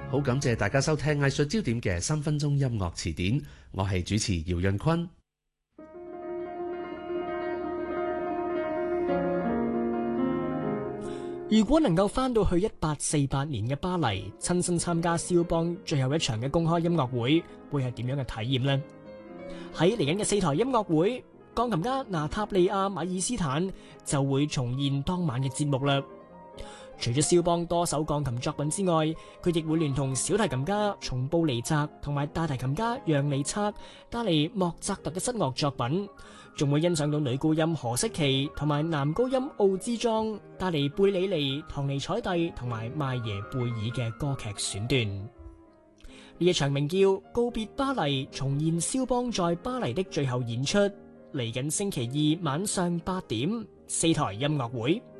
好感謝大家收聽藝術焦點嘅3分鐘音樂詞典，我係主持姚潤坤。 如果能夠翻到去1848年嘅巴黎，親身參加肖邦最後一場嘅公開音樂會，會係點樣嘅體驗呢？喺嚟緊嘅4台音樂會，鋼琴家娜塔莉亞·米爾斯坦就會重現當晚嘅節目啦。除咗肖邦多首鋼琴作品之外，佢亦會聯同小提琴家松布尼澤同埋大提琴家讓利策帶嚟莫扎特嘅室樂作品，仲會欣賞到女高音何色奇同埋男高音奧茲莊帶嚟貝里尼、唐尼采蒂同埋邁耶貝爾嘅歌劇選段。呢一場名叫《告別巴黎》，重現肖邦在巴黎的最後演出，嚟緊星期二晚上8點，4台音樂會。